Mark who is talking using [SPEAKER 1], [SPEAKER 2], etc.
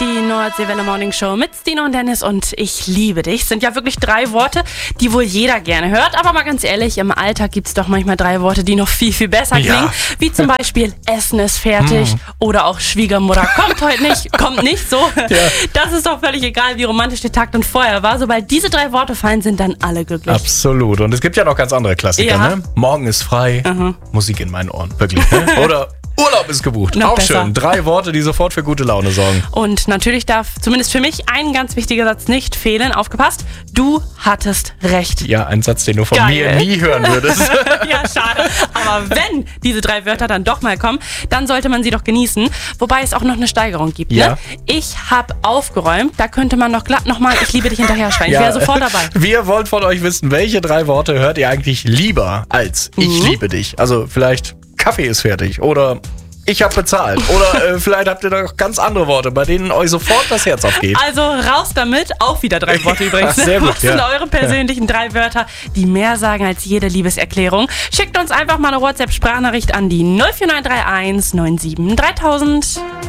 [SPEAKER 1] Die Nordseewelle Morning Show mit Stine und Dennis und ich liebe dich. Sind ja wirklich 3 Worte, die wohl jeder gerne hört. Aber mal ganz ehrlich, im Alltag gibt es doch manchmal 3 Worte, die noch viel, viel besser klingen. Wie zum Beispiel Essen ist fertig oder auch Schwiegermutter kommt heute nicht, kommt nicht so. Ja. Das ist doch völlig egal, wie romantisch der Tag und vorher war. Sobald diese 3 Worte fallen, sind dann alle glücklich.
[SPEAKER 2] Absolut. Und es gibt ja noch ganz andere Klassiker, ne? Morgen ist frei, Musik in meinen Ohren. Wirklich, ne? Oder Urlaub ist gebucht.
[SPEAKER 1] Noch
[SPEAKER 2] auch
[SPEAKER 1] besser.
[SPEAKER 2] Schön. 3 Worte, die sofort für gute Laune sorgen.
[SPEAKER 1] Und natürlich darf zumindest für mich ein ganz wichtiger Satz nicht fehlen. Aufgepasst, du hattest recht.
[SPEAKER 2] Ja, ein Satz, den du von mir nie hören würdest.
[SPEAKER 1] Ja, schade. Aber wenn diese 3 Wörter dann doch mal kommen, dann sollte man sie doch genießen. Wobei es auch noch eine Steigerung gibt. Ne?
[SPEAKER 2] Ja.
[SPEAKER 1] Ich habe aufgeräumt. Da könnte man noch glatt nochmal ich liebe dich hinterher schreien. Ich wäre sofort dabei.
[SPEAKER 2] Wir wollen von euch wissen, welche 3 Worte hört ihr eigentlich lieber als ich liebe dich? Also vielleicht Kaffee ist fertig oder ich habe bezahlt. Oder vielleicht habt ihr da noch ganz andere Worte, bei denen euch sofort das Herz aufgeht.
[SPEAKER 1] Also raus damit. Auch wieder 3 Worte übrigens.
[SPEAKER 2] Sehr gut,
[SPEAKER 1] Was sind eure persönlichen 3 Wörter, die mehr sagen als jede Liebeserklärung? Schickt uns einfach mal eine WhatsApp-Sprachnachricht an die 04931 97 3000.